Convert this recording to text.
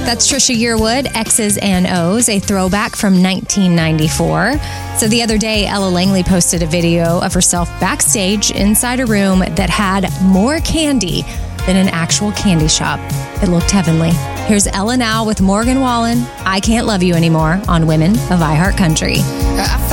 That's Trisha Yearwood, X's and O's, a throwback from 1994. So the other day, Ella Langley posted a video of herself backstage inside a room that had more candy than an actual candy shop. It looked heavenly. Here's Ella now with Morgan Wallen, I Can't Love You Anymore on Women of iHeartCountry.